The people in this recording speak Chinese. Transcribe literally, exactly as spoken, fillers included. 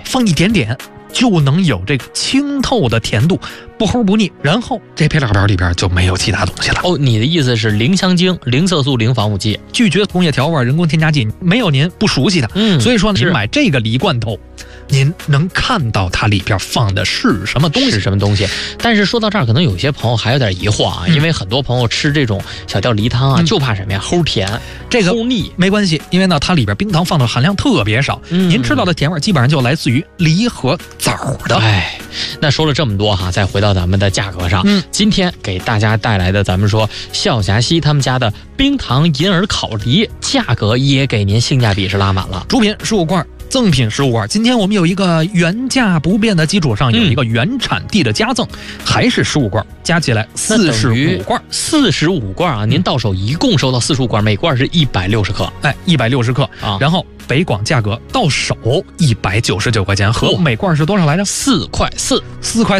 放一点点就能有这个清透的甜度，不齁不腻，然后这配料表里边就没有其他东西了。 哦，你的意思是零香精、零色素、零防腐剂， 拒绝工业调味、人工添加剂，没有您不熟悉的。 嗯， 所以说您买这个梨罐头，您能看到它里边放的是什么东西？ 是什么东西？但是说到这儿，可能有些朋友还有点疑惑啊， 嗯、 因为很多朋友吃这种小吊梨汤啊，嗯、就怕什么呀？齁甜， 这个齁腻。 没关系，因为呢，它里边冰糖放的含量特别少，嗯、您吃到的甜味基本上就来自于梨和枣的。 哎，那说了这么多哈，再回到咱们的价格上，嗯，今天给大家带来的，咱们说笑霞西他们家的冰糖银耳烤梨，价格也给您性价比是拉满了， 主品十五罐。赠品十五罐，今天我们有一个原价不变的基础上，有一个原产地的加赠，嗯、还是十五罐，加起来四十五罐， 四十五罐啊！您到手一共收到四十五罐，每罐是一百六十克， 哎，一百六十克啊。 然后北广价格到手一百九十九块钱，和每罐是多少来着？ 四块四， 四块。